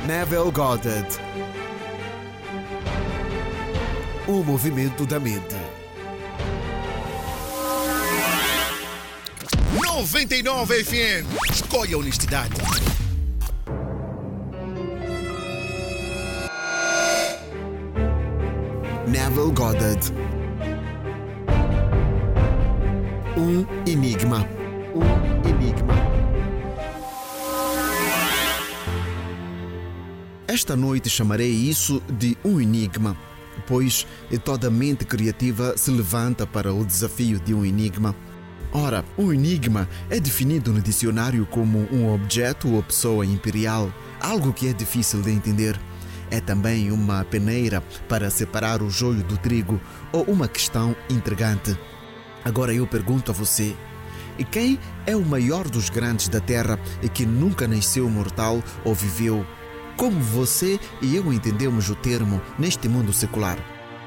Neville Goddard. O movimento da mente. 99 FM. Escolha a honestidade. Neville Goddard. Um enigma. Um enigma. Esta noite chamarei isso de um enigma, pois toda mente criativa se levanta para o desafio de um enigma. Ora, um enigma é definido no dicionário como um objeto ou pessoa imperial, algo que é difícil de entender. É também uma peneira para separar o joio do trigo ou uma questão intrigante. Agora eu pergunto a você, quem é o maior dos grandes da Terra e que nunca nasceu mortal ou viveu? Como você e eu entendemos o termo neste mundo secular?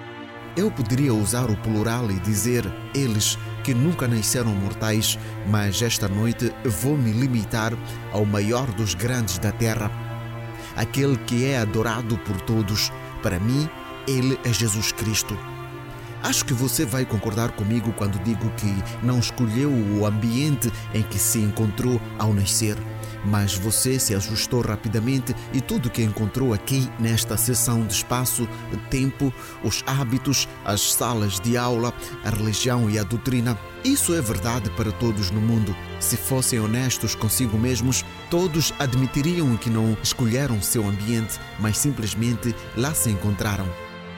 Eu poderia usar o plural e dizer eles que nunca nasceram mortais, mas esta noite vou me limitar ao maior dos grandes da Terra, aquele que é adorado por todos. Para mim, ele é Jesus Cristo. Acho que você vai concordar comigo quando digo que não escolheu o ambiente em que se encontrou ao nascer, mas você se ajustou rapidamente e tudo que encontrou aqui nesta seção de espaço, tempo, os hábitos, as salas de aula, a religião e a doutrina. Isso é verdade para todos no mundo. Se fossem honestos consigo mesmos, todos admitiriam que não escolheram seu ambiente, mas simplesmente lá se encontraram.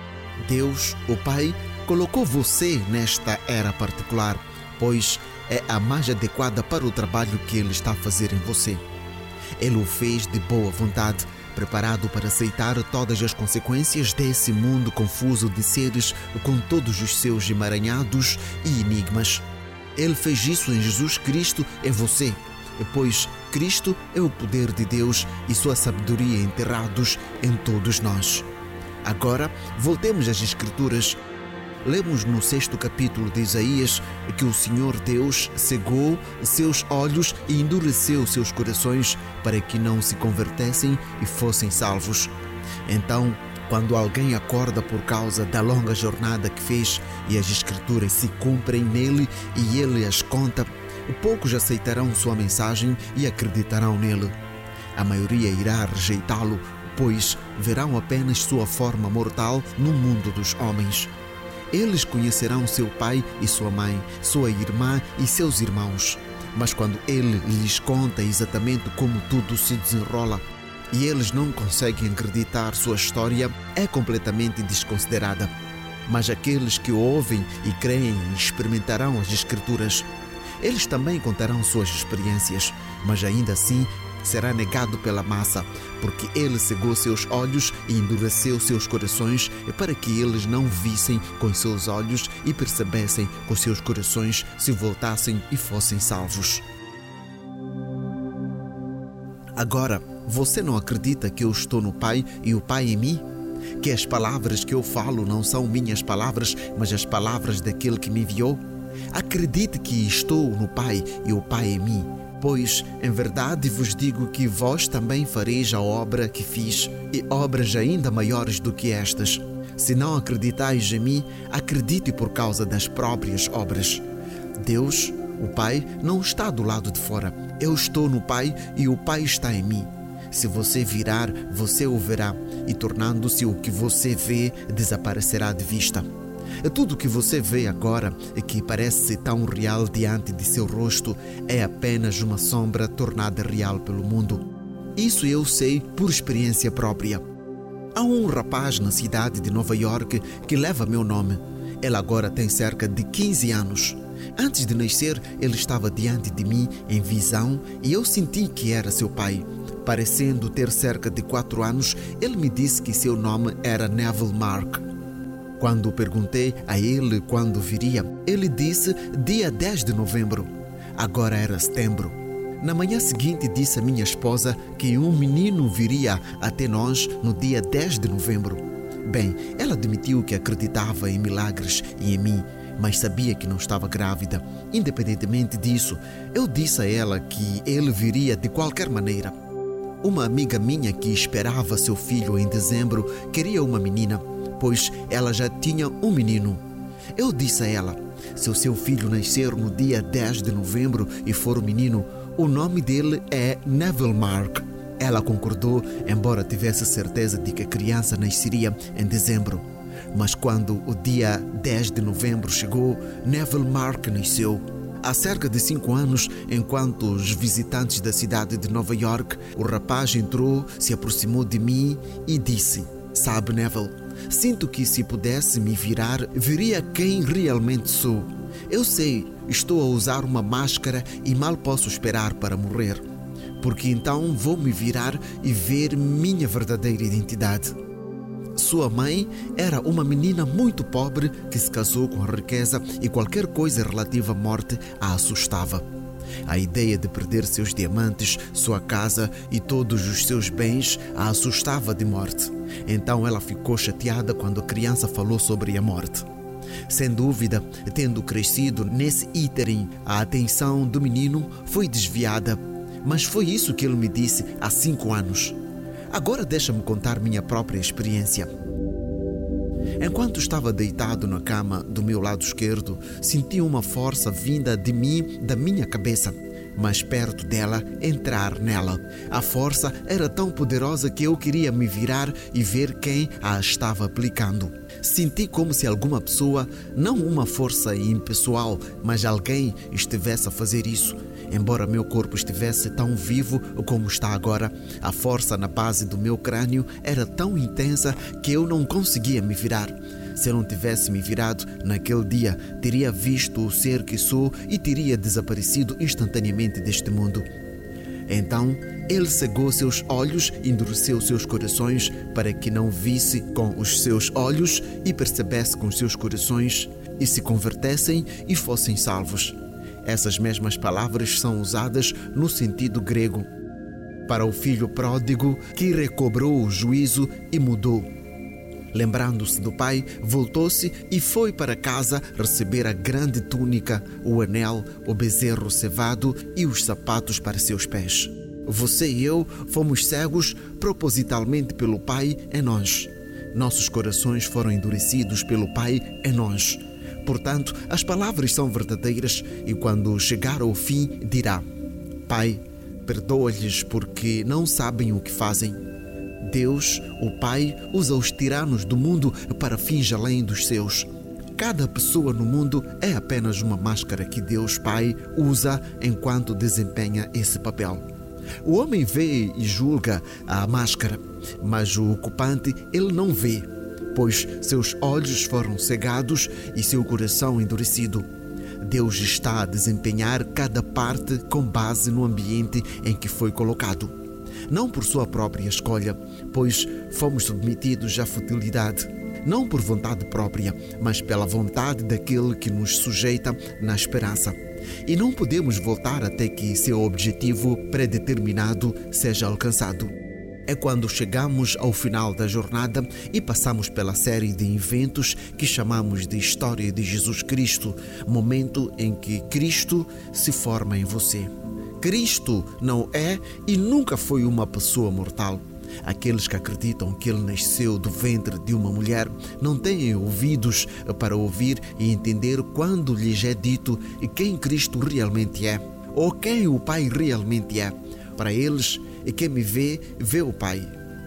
Deus, o Pai, colocou você nesta era particular, pois é a mais adequada para o trabalho que Ele está a fazer em você. Ele o fez de boa vontade, preparado para aceitar todas as consequências desse mundo confuso de seres com todos os seus emaranhados e enigmas. Ele fez isso em Jesus Cristo em você, pois Cristo é o poder de Deus e sua sabedoria enterrados em todos nós. Agora, voltemos às Escrituras. Lemos no 6º capítulo de Isaías que o Senhor Deus cegou seus olhos e endureceu seus corações para que não se convertessem e fossem salvos. Então, quando alguém acorda por causa da longa jornada que fez e as Escrituras se cumprem nele e ele as conta, poucos aceitarão sua mensagem e acreditarão nele. A maioria irá rejeitá-lo, pois verão apenas sua forma mortal no mundo dos homens. Eles conhecerão seu pai e sua mãe, sua irmã e seus irmãos. Mas quando ele lhes conta exatamente como tudo se desenrola e eles não conseguem acreditar, sua história é completamente desconsiderada. Mas aqueles que ouvem e creem experimentarão as Escrituras. Eles também contarão suas experiências, mas ainda assim será negado pela massa, porque ele cegou seus olhos e endureceu seus corações para que eles não vissem com seus olhos e percebessem com seus corações, se voltassem e fossem salvos. Agora, você não acredita que eu estou no Pai e o Pai em mim? Que as palavras que eu falo não são minhas palavras, mas as palavras daquele que me enviou? Acredite que estou no Pai e o Pai em mim. Pois, em verdade vos digo que vós também fareis a obra que fiz, e obras ainda maiores do que estas. Se não acreditais em mim, acredite por causa das próprias obras. Deus, o Pai, não está do lado de fora. Eu estou no Pai e o Pai está em mim. Se você virar, você o verá, e tornando-se o que você vê, desaparecerá de vista. Tudo o que você vê agora, que parece tão real diante de seu rosto, é apenas uma sombra tornada real pelo mundo. Isso eu sei por experiência própria. Há um rapaz na cidade de Nova York que leva meu nome. Ele agora tem cerca de 15 anos. Antes de nascer, ele estava diante de mim em visão e eu senti que era seu pai. Parecendo ter cerca de 4 anos, ele me disse que seu nome era Neville Mark. Quando perguntei a ele quando viria, ele disse dia 10 de novembro. Agora era setembro. Na manhã seguinte disse a minha esposa que um menino viria até nós no dia 10 de novembro. Bem, ela admitiu que acreditava em milagres e em mim, mas sabia que não estava grávida. Independentemente disso, eu disse a ela que ele viria de qualquer maneira. Uma amiga minha que esperava seu filho em dezembro queria uma menina, pois ela já tinha um menino. Eu disse a ela: se o seu filho nascer no dia 10 de novembro e for um menino, o nome dele é Neville Mark. Ela concordou, embora tivesse certeza de que a criança nasceria em dezembro. Mas quando o dia 10 de novembro chegou, Neville Mark nasceu. Há cerca de 5 anos, enquanto os visitantes da cidade de Nova York, o rapaz entrou, se aproximou de mim e disse: sabe, Neville, sinto que se pudesse me virar, veria quem realmente sou. Eu sei, estou a usar uma máscara e mal posso esperar para morrer, porque então vou me virar e ver minha verdadeira identidade. Sua mãe era uma menina muito pobre que se casou com a riqueza e qualquer coisa relativa à morte a assustava. A ideia de perder seus diamantes, sua casa e todos os seus bens a assustava de morte. Então ela ficou chateada quando a criança falou sobre a morte. Sem dúvida, tendo crescido nesse ínterim, a atenção do menino foi desviada. Mas foi isso que ele me disse há 5 anos. Agora deixa-me contar minha própria experiência. Enquanto estava deitado na cama do meu lado esquerdo, senti uma força vinda de mim, da minha cabeça, mas perto dela, entrar nela. A força era tão poderosa que eu queria me virar e ver quem a estava aplicando. Senti como se alguma pessoa, não uma força impessoal, mas alguém estivesse a fazer isso. Embora meu corpo estivesse tão vivo como está agora, a força na base do meu crânio era tão intensa que eu não conseguia me virar. Se eu não tivesse me virado naquele dia, teria visto o ser que sou e teria desaparecido instantaneamente deste mundo. Então, ele cegou seus olhos, endureceu seus corações para que não visse com os seus olhos e percebesse com os seus corações e se convertessem e fossem salvos. Essas mesmas palavras são usadas no sentido grego para o filho pródigo que recobrou o juízo e mudou. Lembrando-se do pai, voltou-se e foi para casa receber a grande túnica, o anel, o bezerro cevado e os sapatos para seus pés. Você e eu fomos cegos propositalmente pelo pai em nós. Nossos corações foram endurecidos pelo pai em nós. Portanto, as palavras são verdadeiras e quando chegar ao fim dirá: Pai, perdoa-lhes porque não sabem o que fazem. Deus, o Pai, usa os tiranos do mundo para fins além dos seus. Cada pessoa no mundo é apenas uma máscara que Deus Pai usa enquanto desempenha esse papel. O homem vê e julga a máscara, mas o ocupante ele não vê, pois seus olhos foram cegados e seu coração endurecido. Deus está a desempenhar cada parte com base no ambiente em que foi colocado. Não por sua própria escolha, pois fomos submetidos à futilidade. Não por vontade própria, mas pela vontade daquele que nos sujeita na esperança. E não podemos voltar até que seu objetivo predeterminado seja alcançado. É quando chegamos ao final da jornada e passamos pela série de eventos que chamamos de História de Jesus Cristo, momento em que Cristo se forma em você. Cristo não é e nunca foi uma pessoa mortal. Aqueles que acreditam que ele nasceu do ventre de uma mulher não têm ouvidos para ouvir e entender quando lhes é dito quem Cristo realmente é, ou quem o Pai realmente é. Para eles, quem me vê, vê o Pai.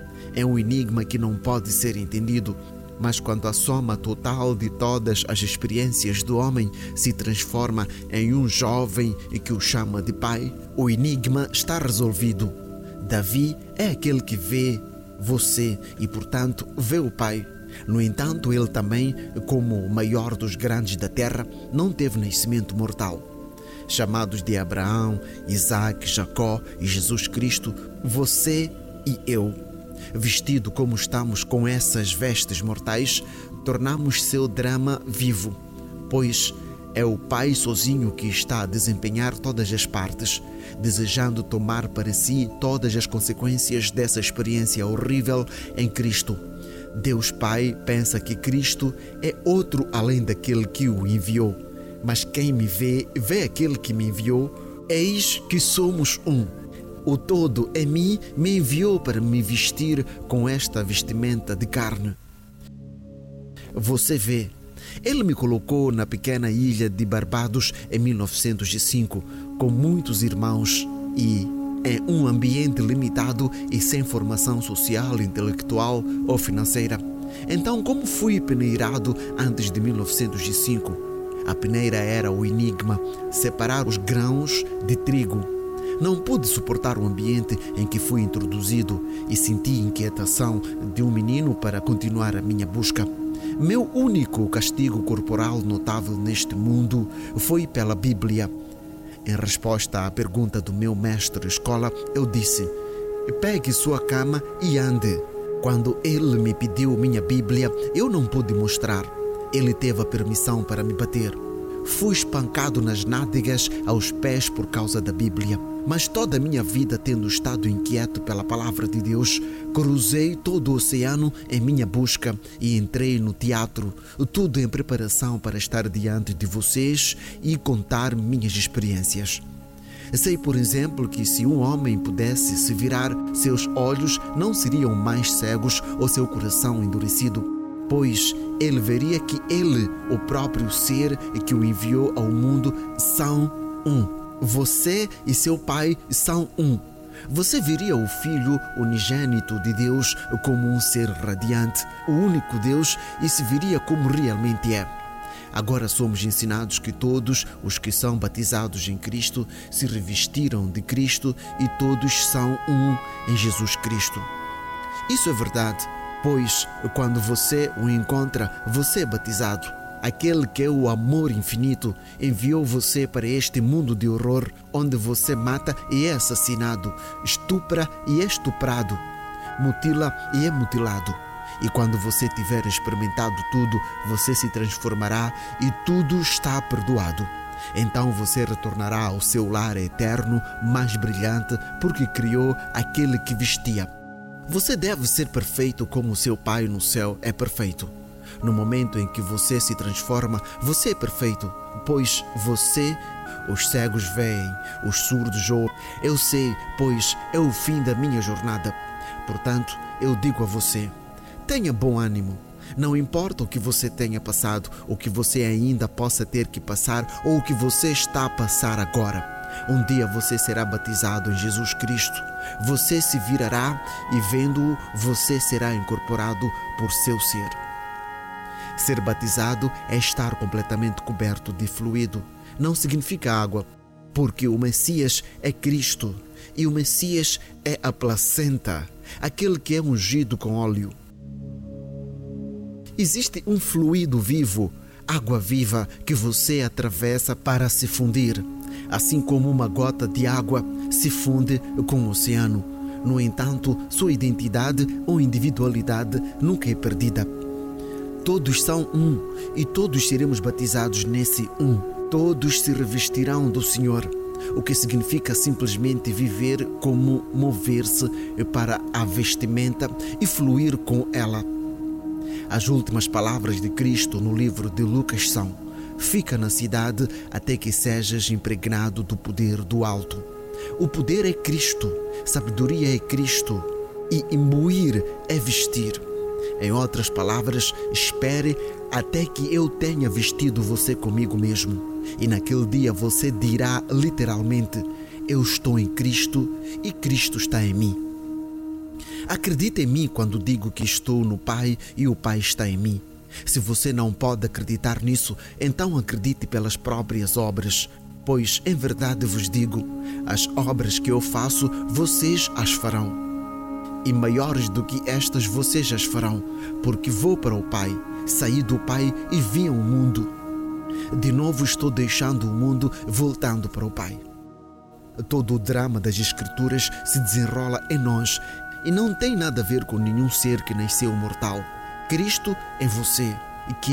É um enigma que não pode ser entendido, mas quando a soma total de todas as experiências do homem se transforma em um jovem que o chama de pai, o enigma está resolvido. Davi é aquele que vê você e, portanto, vê o pai. No entanto, ele também, como o maior dos grandes da terra, não teve nascimento mortal. Chamados de Abraão, Isaac, Jacó e Jesus Cristo, você e eu, vestido como estamos com essas vestes mortais, tornamos seu drama vivo, pois é o Pai sozinho que está a desempenhar todas as partes, desejando tomar para si todas as consequências dessa experiência horrível em Cristo. Deus Pai pensa que Cristo é outro além daquele que o enviou. Mas quem me vê, vê aquele que me enviou. Eis que somos um. O todo em mim me enviou para me vestir com esta vestimenta de carne. Você vê, ele me colocou na pequena ilha de Barbados em 1905, com muitos irmãos e em um ambiente limitado e sem formação social, intelectual ou financeira. Então, como fui peneirado antes de 1905? A peneira era o enigma, separar os grãos de trigo. Não pude suportar o ambiente em que fui introduzido e senti inquietação de um menino para continuar a minha busca. Meu único castigo corporal notável neste mundo foi pela Bíblia. Em resposta à pergunta do meu mestre de escola, eu disse: pegue sua cama e ande. Quando ele me pediu minha Bíblia, eu não pude mostrar. Ele teve a permissão para me bater. Fui espancado nas nádegas aos pés por causa da Bíblia. Mas toda a minha vida, tendo estado inquieto pela palavra de Deus, cruzei todo o oceano em minha busca e entrei no teatro, tudo em preparação para estar diante de vocês e contar minhas experiências. Sei, por exemplo, que se um homem pudesse se virar, seus olhos não seriam mais cegos ou seu coração endurecido, pois ele veria que ele, o próprio ser que o enviou ao mundo, são um. Você e seu pai são um. Você veria o Filho unigênito de Deus como um ser radiante, o único Deus, e se veria como realmente é. Agora somos ensinados que todos os que são batizados em Cristo se revestiram de Cristo e todos são um em Jesus Cristo. Isso é verdade, pois quando você o encontra, você é batizado. Aquele que é o amor infinito enviou você para este mundo de horror, onde você mata e é assassinado, estupra e é estuprado, mutila e é mutilado. E quando você tiver experimentado tudo, você se transformará e tudo está perdoado. Então você retornará ao seu lar eterno, mais brilhante, porque criou aquele que vestia. Você deve ser perfeito como seu Pai no céu é perfeito. No momento em que você se transforma, você é perfeito, pois os cegos veem, os surdos ouvem. Eu sei, pois é o fim da minha jornada. Portanto, eu digo a você, tenha bom ânimo. Não importa o que você tenha passado, o que você ainda possa ter que passar ou o que você está a passar agora. Um dia você será batizado em Jesus Cristo. Você se virará e, vendo-o, você será incorporado por seu ser. Ser batizado é estar completamente coberto de fluido. Não significa água, porque o Messias é Cristo e o Messias é a placenta, aquele que é ungido com óleo. Existe um fluido vivo, água viva, que você atravessa para se fundir, assim como uma gota de água se funde com o oceano. No entanto, sua identidade ou individualidade nunca é perdida. Todos são um e todos seremos batizados nesse um. Todos se revestirão do Senhor, o que significa simplesmente viver como mover-se para a vestimenta e fluir com ela. As últimas palavras de Cristo no livro de Lucas são: fica na cidade até que sejas impregnado do poder do alto. O poder é Cristo, sabedoria é Cristo e imbuir é vestir. Em outras palavras, espere até que eu tenha vestido você comigo mesmo. E naquele dia você dirá literalmente: eu estou em Cristo e Cristo está em mim. Acredite em mim quando digo que estou no Pai e o Pai está em mim. Se você não pode acreditar nisso, então acredite pelas próprias obras. Pois, em verdade vos digo, as obras que eu faço, vocês as farão. E maiores do que estas vocês as farão, porque vou para o Pai, saí do Pai e vim ao mundo. De novo estou deixando o mundo, voltando para o Pai. Todo o drama das Escrituras se desenrola em nós e não tem nada a ver com nenhum ser que nasceu mortal. Cristo em você, que